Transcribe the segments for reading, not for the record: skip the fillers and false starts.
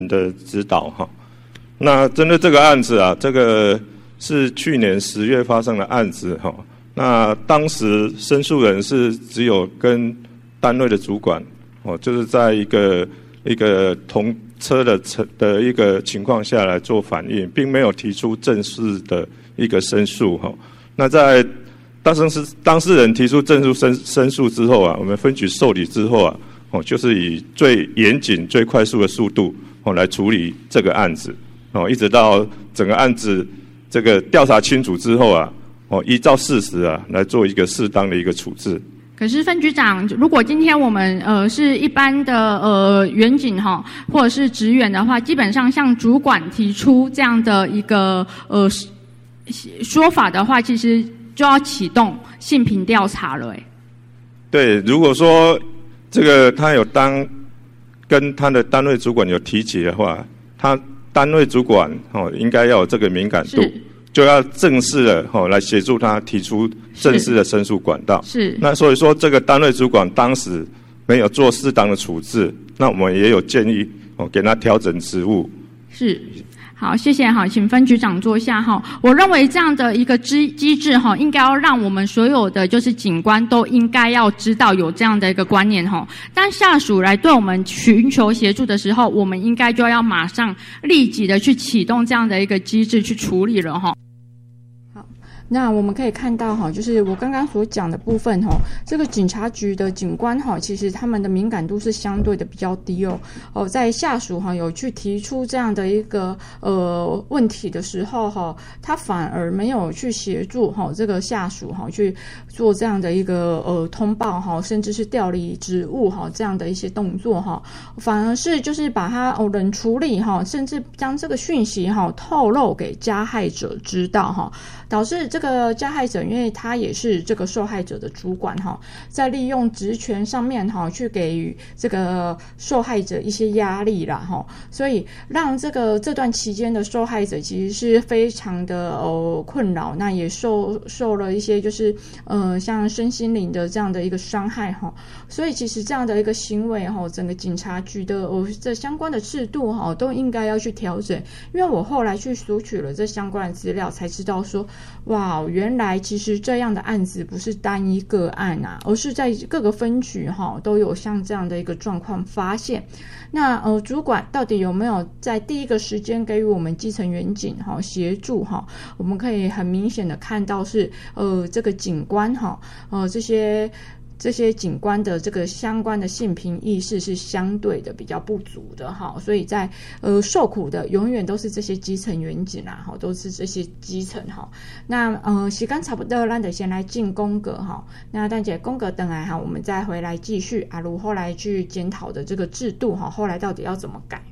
的指导哈。那针对这个案子啊，这个是去年10月发生的案子哈。那当时申诉人是只有跟单位的主管就是在一个同车的一个情况下来做反映，并没有提出正式的一个申诉哈。那在当事人提出正式申诉之后啊，我们分局受理之后啊，就是以最严谨、最快速的速度来处理这个案子一直到整个案子这个调查清楚之后啊，依照事实啊来做一个适当的一个处置。 可是分局长，如果今天我们是一般的员警或者是职员的话，基本上向主管提出这样的一个说法的话，其实就要启动性平调查了对，如果说这个他有跟他的单位主管有提起的话，他单位主管应该要有这个敏感度，就要正式的来协助他提出正式的申诉管道。 是。 那所以说这个单位主管当时没有做适当的处置，那我们也有建议给他调整职务。 是。好，谢谢。好，请分局长坐下。我认为这样的一个机制应该要让我们所有的就是警官都应该要知道有这样的一个观念当下属来对我们寻求协助的时候，我们应该就要马上立即的去启动这样的一个机制去处理了那我们可以看到就是我刚刚所讲的部分这个警察局的警官其实他们的敏感度是相对的比较低在下属有去提出这样的一个问题的时候他反而没有去协助这个下属去做这样的一个通报甚至是调离职务这样的一些动作反而是就是把他冷处理甚至将这个讯息透露给加害者知道导致这个加害者，因为他也是这个受害者的主管在利用职权上面去给予这个受害者一些压力啦所以让这段期间的受害者其实是非常的困扰，那也受了一些就是像身心灵的这样的一个伤害所以其实这样的一个行为整个警察局的这相关的制度都应该要去调整。因为我后来去索取了这相关的资料，才知道说哇，原来其实这样的案子不是单一个案啊，而是在各个分局都有像这样的一个状况发现。那主管到底有没有在第一个时间给予我们基层员警协助我们可以很明显的看到是这个警官这些警官的这个相关的性平意识是相对的比较不足的所以在受苦的永远都是这些基层员警啦都是这些基层那时间差不多，咱就先来进宫格那等下宫格等来我们再回来继续如后来去检讨的这个制度后来到底要怎么改。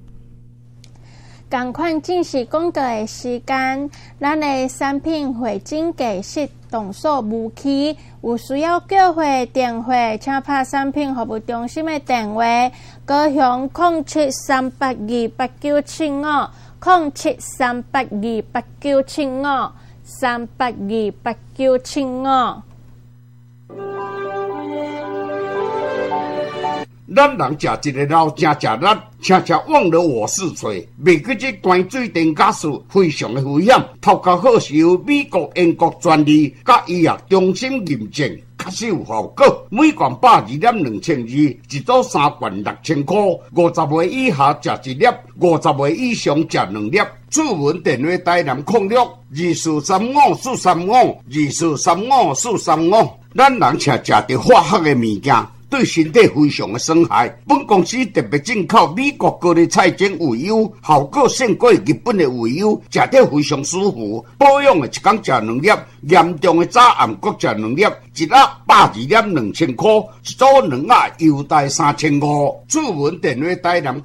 同款正式广告的时间，咱的产品会诊价室动作无期，有需要购货电话，请拍产品服务中心的电话：高雄0738289975 0738289975 3828975。 咱人食一个老正食力，常常忘了我是谁。袂记这关水电假事非常的危险，头壳好是由美国、英国专利甲医药中心认证，确实有效果。每罐82.2002，一组3罐6000块。50岁以下食一粒，50岁以上食2粒。主文电话台南062435435224354352。咱人常食着化学的物件，对身体非常的损害。本公司特别进口美国高丽菜精鱼油，效果胜过日本的鱼油，食得非常舒服。保养的一天食2粒，严重的早暗各食2粒，一粒82.2000块，一组2盒优待3500。主文电话台南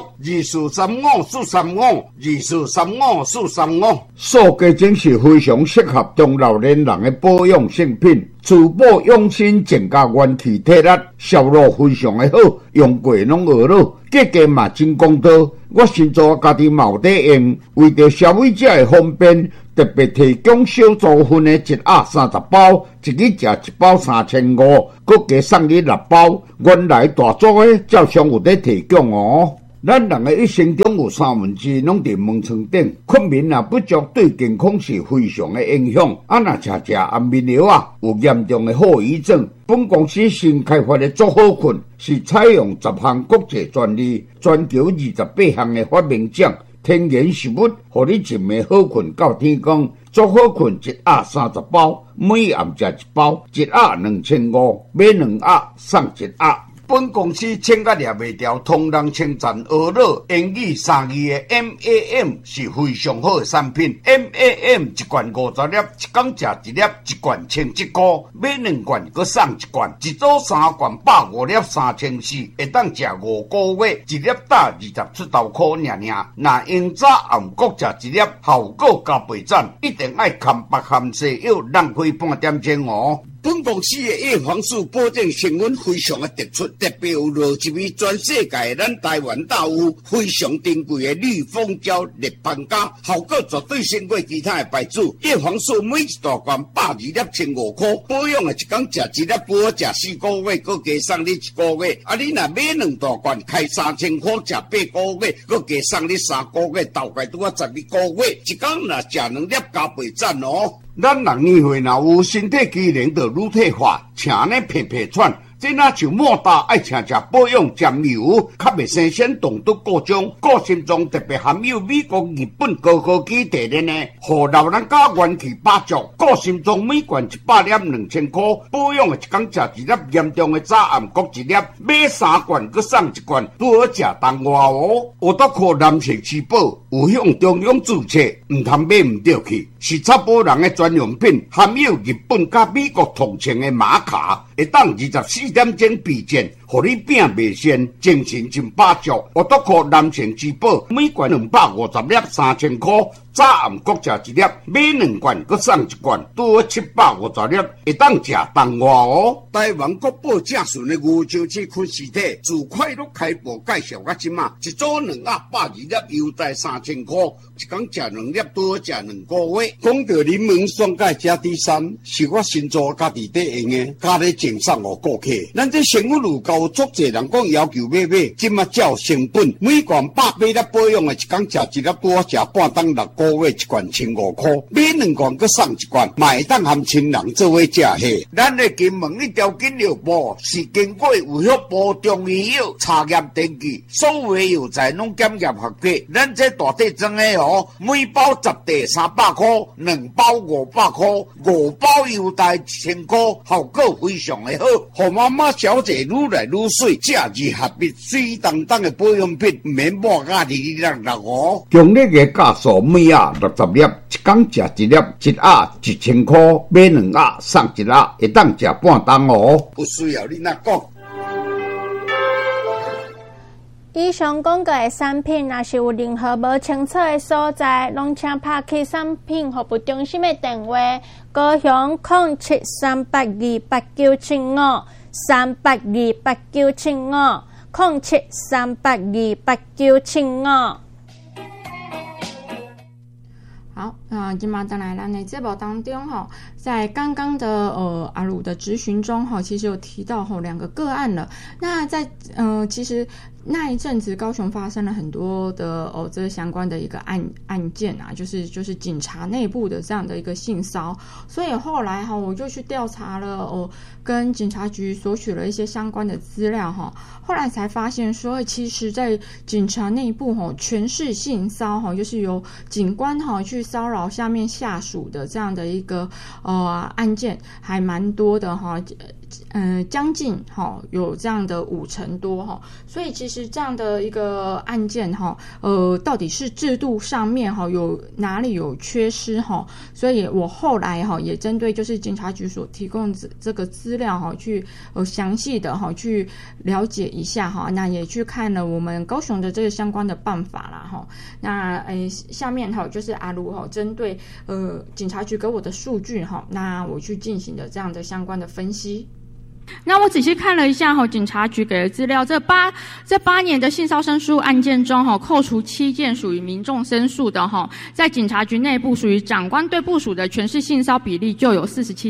062435435224354352。塑胶精是非常适合中老年人的保养性品。珠宝用心增加元气体力，销路非常的好，用过拢学了，价格嘛真公道。我先做家己嘛有在用，为着消费者的方便，特别提供小组分的1盒30包，一日食1包3500，佮加送你6包。原来大组的照常有在提供哦。 咱人的一生中有2/3拢伫门床顶，困眠不足对健康是非常的影响。若吃安眠药有严重的后遗症。本公司新开发的足好困是采用10项国际专利，全球28项的发明奖，天然食物，互你一暝好困到天光。足好困一盒30包，每暗食1包，一盒2500，买2盒送1盒。本公司请甲掠袂掉，同人称赞俄乐英语3字的 MAM 是非常好的产品。MAM 一罐50粒，一天食1粒，一罐11块，买2罐佮送1罐，一组3罐150粒3400，会当食5个月，一粒打20出头块尔。若用早暗各食1粒，效果加倍赞，一定爱含白含西药，浪费半点钟哦。本公司的叶黄素保证成分非常的突出，特别有落一味全世界咱台湾大有非常珍贵的绿蜂胶立邦胶，效果绝对胜过其他的牌子。叶黄素每一大罐120粒15块，保养的一天食1粒，保食4个月，佮加送你1个月。你若买2大罐，开3000块，食8个月，佮加送你3个月，大概拄啊12个月。一天若食2粒，加倍赞哦。咱人年岁若有身体机能就乳退化，请呢皮皮喘，这若像莫大爱请食保养尖油，较袂生先动毒各种，个心脏特别含有美国、日本高科技地的呢，互老人家元气百足。个心脏每罐100粒2000块，保养的一天食1粒，严重的早暗各1粒，买3罐佮送1罐，拄好食当外哦。我都靠男性吃饱，有向中央注册，唔通买唔对去。是插保人的专用品，含有日本甲美国同情的玛卡，会当24点钟避震，互你病袂先，精神真百足。我都靠男性之宝，每罐250粒3000块，早暗各食1粒，买2罐佮送1罐，拄好750粒，会当食当外哦。台湾国宝正顺的牛樟芝昆实体，自快乐开播介绍到即马，一组2盒120粒，优待3000块，一天食2粒，拄好食2个月。讲到柠檬酸钙加 D3，是我新做家己在用的，加咧赠送给顾客。咱这成分有够足侪人讲要求买，即马照成本，每罐100粒保养的，一天食1粒，拄好食半当6个月，一罐15块，买2罐佮送1罐，嘛会当含亲人做伙食下。咱的金门一条金药部是经过有效部中医药查验登记，所有药材拢检验合格。咱这大体装的哦，每包10袋300块。2包500块，5包优待1000块，效果非常的好。互妈妈小姐愈来愈水，这2合璧水当当的保养品，唔免抹甲266哦。强烈的加速，每盒60粒，一天食1粒，一盒1000块，买2盒送1盒，会当食半当哦。有需要你哪讲？ 以上讲过的产品，若是有任何无清楚的所在，拢请拍起产品服务中心的电话，高雄0738289775，0738289775。 好，那今嘛当然咱的节目当中哈，在刚刚的阿鲁的质询中哈，其实有提到2个个案了。那在其实那一阵子高雄发生了很多的这相关的一个案件啊，就是警察内部的这样的一个性骚，所以后来哈我就去调查了跟警察局索取了一些相关的资料哈，后来才发现说，其实在警察内部哈权势性骚哈，就是由警官哈去骚扰下面下属的这样的一个案件还蛮多的哈。将近有这样的50%多哈，所以其实这样的一个案件哈，到底是制度上面哈有哪里有缺失哈，所以我后来哈也针对就是警察局所提供这个资料哈，去详细的哈去了解一下哈，那也去看了我们高雄的这个相关的办法啦哈，那下面哈就是阿卢哈针对警察局给我的数据哈，那我去进行的这样的相关的分析。 那我仔细看了一下警察局给的资料，这8年的性骚申诉案件中扣除7件属于民众申诉的在警察局内部属于长官对部属的权势性骚比例就有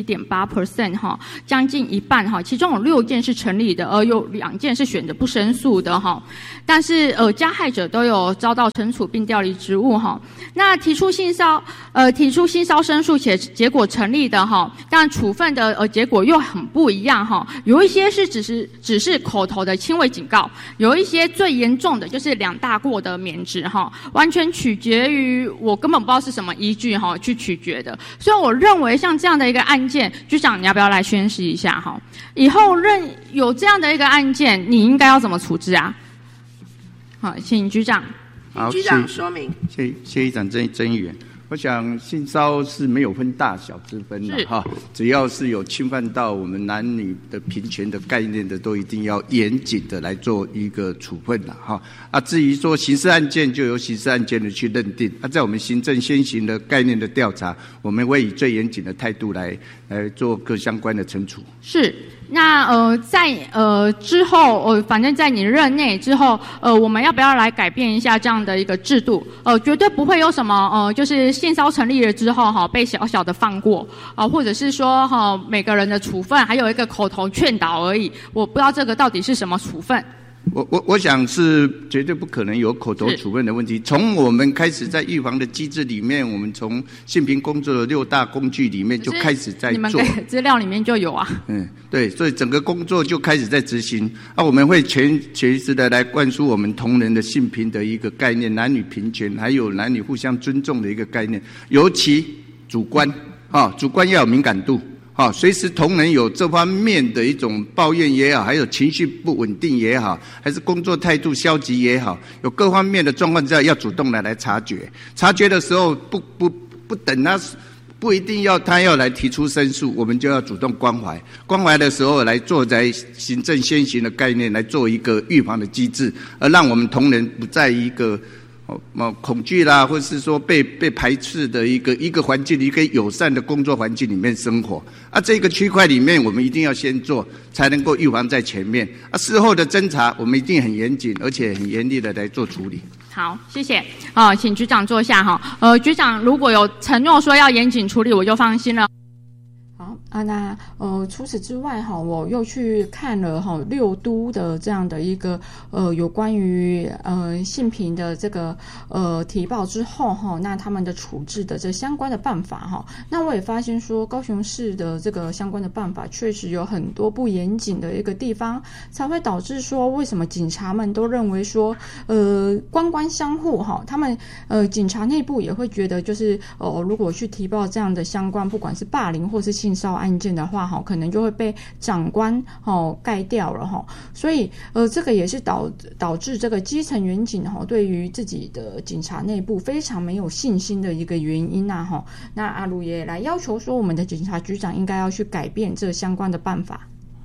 47.8%， 将近一半，其中有6件是成立的，而有2件是选择不申诉的，但是加害者都有遭到惩处并调离职务。那提出性骚申诉且结果成立的但处分的结果又很不一样，有一些是只是口头的轻微警告，有一些最严重的就是2大过的免职，完全取决于我根本不知道是什么依据去取决的。所以我认为像这样的一个案件，局长你要不要来宣示一下以后有这样的一个案件，你应该要怎么处置啊？好，请局长。 好，局长说明。谢议长曾议员。我想性骚是没有分大小之分的哈，只要是有侵犯到我们男女的平权的概念的，都一定要严谨的来做一个处分的哈。至于说刑事案件，就由刑事案件的去认定。在我们行政先行的概念的调查，我们会以最严谨的态度来做各相关的惩处。是。那在之后反正在你任内之后我们要不要来改变一下这样的一个制度？绝对不会有什么就是性骚成立了之后被小小的放过或者是说每个人的处分还有一个口头劝导而已，我不知道这个到底是什么处分。 我想是绝对不可能有口头处分的问题。从我们开始在预防的机制里面，我们从性平工作的6大工具里面就开始在做。你们给资料里面就有啊。 对，所以整个工作就开始在执行。我们会全时的来灌输我们同仁的性平的一个概念，男女平权，还有男女互相尊重的一个概念。尤其主观主观要有敏感度。随时同仁有这方面的一种抱怨也好，还有情绪不稳定也好，还是工作态度消极也好，有各方面的状况之下，要主动来察觉。察觉的时候不等他，不一定要他要来提出申诉，我们就要主动关怀。关怀的时候来做在行政先行的概念来做一个预防的机制，而让我们同仁不在一个恐惧啦，或是说被排斥的一个环境，一个友善的工作环境里面生活。这个区块里面我们一定要先做，才能够预防在前面。事后的侦查我们一定很严谨，而且很严厉的来做处理。 好，谢谢。请局长坐下局长如果有承诺说要严谨处理，我就放心了。 好那除此之外我又去看了6都的这样的一个有关于性平的这个提报之后那他们的处置的这相关的办法那我也发现说高雄市的这个相关的办法确实有很多不严谨的一个地方，才会导致说为什么警察们都认为说官相护他们警察内部也会觉得就是如果去提报这样的相关不管是霸凌或是性骚案件的话可能就会被长官盖掉了所以这个也是导致这个基层员警对于自己的警察内部非常没有信心的一个原因那阿鲁也来要求说我们的警察局长应该要去改变这相关的办法。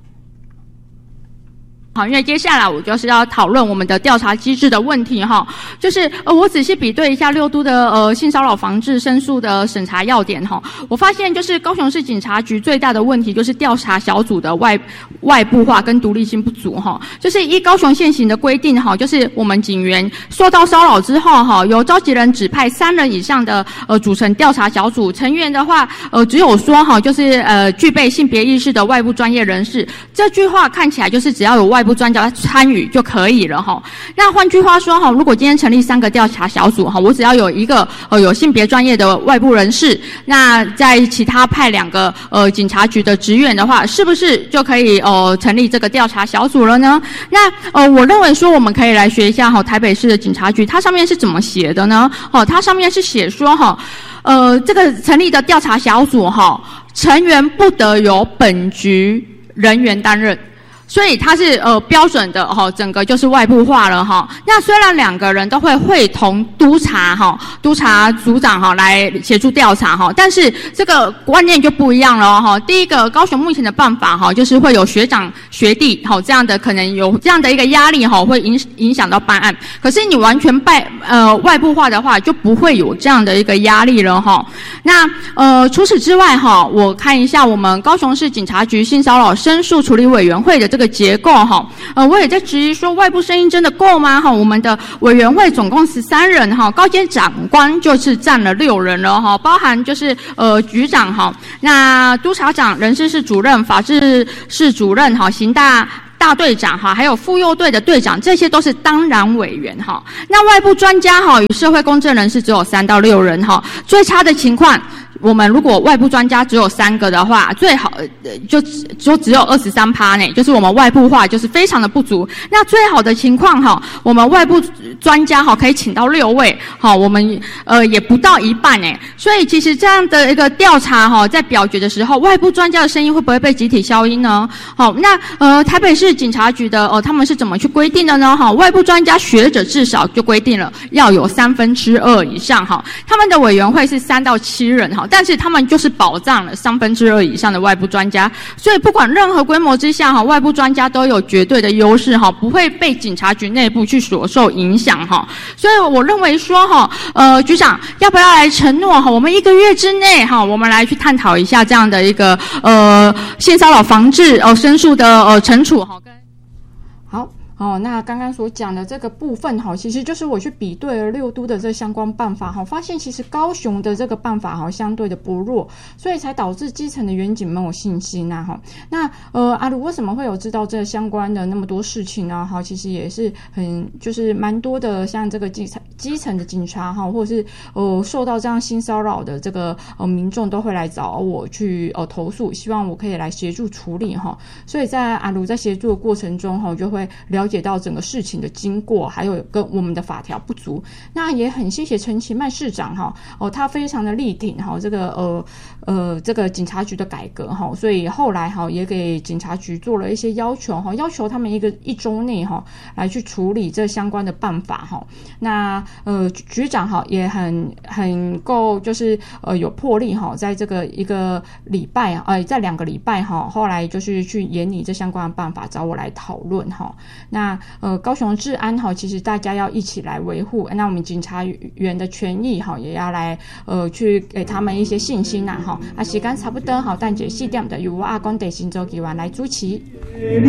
好，因为接下来我就是要讨论我们的调查机制的问题就是我仔细比对一下6都的性骚扰防治申诉的审查要点我发现就是高雄市警察局最大的问题就是调查小组的外部化跟独立性不足就是依高雄现行的规定就是我们警员受到骚扰之后由召集人指派3人以上的组成调查小组，成员的话只有说就是具备性别意识的外部专业人士。这句话看起来就是只要有外部专家参与就可以了那换句话说如果今天成立3个调查小组我只要有一个有性别专业的外部人士，那在其他派2个警察局的职员的话，是不是就可以成立这个调查小组了呢？那我认为说我们可以来学一下台北市的警察局，它上面是怎么写的呢？它上面是写说这个成立的调查小组成员不得由本局人员担任。 所以它是标准的整个就是外部化了哈。那虽然两个人都会会同督察组长来协助调查哈，但是这个观念就不一样了哈。第一个，高雄目前的办法哈，就是会有学长学弟这样的，可能有这样的一个压力哈，会影响到办案。可是你完全外部化的话，就不会有这样的一个压力了哈。那除此之外哈，我看一下我们高雄市警察局性骚扰申诉处理委员会的这个结构哈，我也在质疑说外部声音真的够吗哈？我们的委员会总共13人哈，高阶长官就是占了6人了哈，包含就是局长哈，那督察长、人事室主任、法制室主任哈、刑大队长哈，还有妇幼队的队长，这些都是当然委员哈。那外部专家哈与社会公正人士只有3到6人哈，最差的情况。我们如果外部专家只有3个的话，最好就只有23%呢，就是我们外部化就是非常的不足。那最好的情况哈，我们外部专家哈可以请到6位，好，我们也不到一半呢。所以其实这样的一个调查哈，在表决的时候，外部专家的声音会不会被集体消音呢？好，那台北市警察局的他们是怎么去规定的呢？哈，外部专家学者至少就规定了要有2/3以上哈，他们的委员会是3到7人哈。但是他们就是保障了2/3以上的外部专家，所以不管任何规模之下哈，外部专家都有绝对的优势哈，不会被警察局内部去所受影响哈。所以我认为说哈，局长要不要来承诺哈，我们1个月之内哈，我们来去探讨一下这样的一个性骚扰防治申诉的惩处哈。 好。那刚刚所讲的这个部分哈，其实就是我去比对了6都的这相关办法哈，发现其实高雄的这个办法哈相对的不弱，所以才导致基层的员警们有信心哈。那阿鲁为什么会有知道这相关的那么多事情呢？哈，其实也是就是蛮多的，像这个基层的警察哈，或者是受到这样性骚扰的这个民众都会来找我去投诉，希望我可以来协助处理哈。所以在阿鲁在协助的过程中哈，就会了解到整个事情的经过，还有跟我们的法条不足。那也很谢谢陈其迈市长哈，他非常的力挺哈这个警察局的改革哈，所以后来哈也给警察局做了一些要求哈，要求他们一周内哈来去处理这相关的办法哈。那局长哈也很够，就是有魄力哈，在这个1个礼拜在2个礼拜哈，后来就是去研拟这相关的办法，找我来讨论哈。那高雄的治安哈，其实大家要一起来维护。那我们警察员的权益哈，也要来去给他们一些信心呐哈。时间差不多哈，但这4点就由我阿公地新周议员来主持。